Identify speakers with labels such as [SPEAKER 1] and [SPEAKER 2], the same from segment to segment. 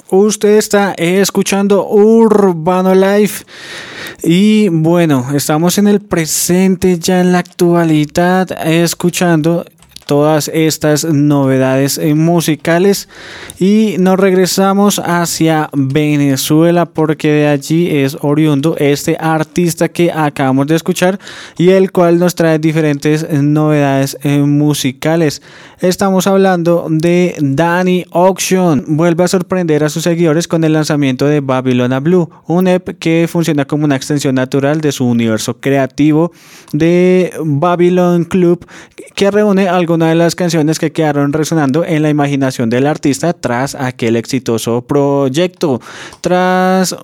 [SPEAKER 1] Usted está escuchando Urbano Life y bueno, estamos en el presente, ya en la actualidad, escuchando todas estas novedades musicales y nos regresamos hacia Venezuela porque de allí es oriundo este artista que acabamos de escuchar y el cual nos trae diferentes novedades musicales. Estamos hablando de Danny Ocean. Vuelve a sorprender a sus seguidores con el lanzamiento de Babylona Blue, un EP que funciona como una extensión natural de su universo creativo de Babylon Club, que reúne algunas de las canciones que quedaron resonando en la imaginación del artista tras aquel exitoso proyecto. Tras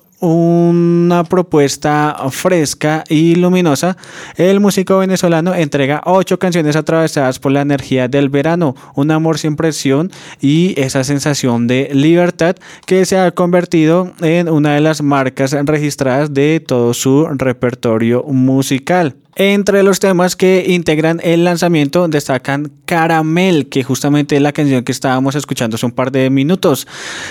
[SPEAKER 1] una propuesta fresca y luminosa, el músico venezolano entrega 8 canciones atravesadas por la energía del verano, un amor sin presión y esa sensación de libertad que se ha convertido en una de las marcas registradas de todo su repertorio musical. Entre los temas que integran el lanzamiento destacan Caramel, que justamente es la canción que estábamos escuchando hace un par de minutos,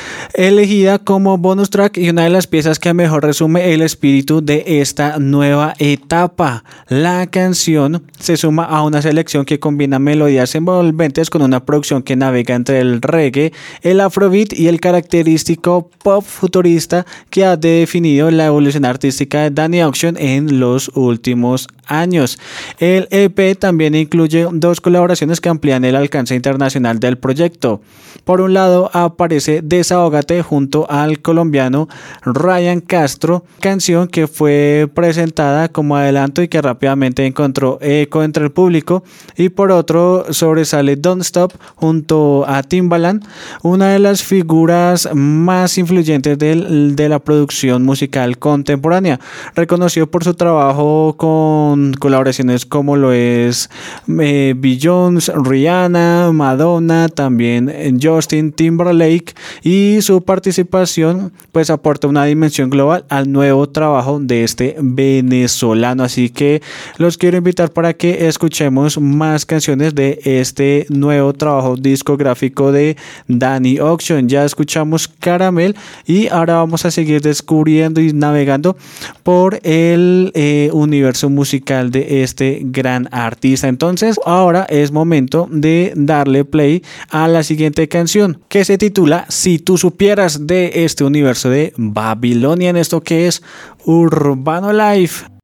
[SPEAKER 1] elegida como bonus track y una de las piezas que mejor resume el espíritu de esta nueva etapa. La canción se suma a una selección que combina melodías envolventes con una producción que navega entre el reggae, el afrobeat y el característico pop futurista que ha definido la evolución artística de Danny Ocean en los últimos años. El EP también incluye 2 colaboraciones que amplían el alcance internacional del proyecto. Por un lado aparece Desahógate junto al colombiano Ryan Castro, canción que fue presentada como adelanto y que rápidamente encontró eco entre el público, y por otro sobresale Don't Stop junto a Timbaland, una de las figuras más influyentes de la producción musical contemporánea, reconocido por su trabajo con colaboraciones como lo es Beyoncé, Rihanna, Madonna, también Justin Timberlake, y su participación pues aporta una dimensión global al nuevo trabajo de este venezolano. Así que los quiero invitar para que escuchemos más canciones de este nuevo trabajo discográfico de Danny Ocean. Ya escuchamos Caramel y ahora vamos a seguir descubriendo y navegando por el universo musical de este gran artista. Entonces ahora es momento de darle play a la siguiente canción, que se titula Si tú supieras, de este universo de Babilonia, en esto que es Urbano Life.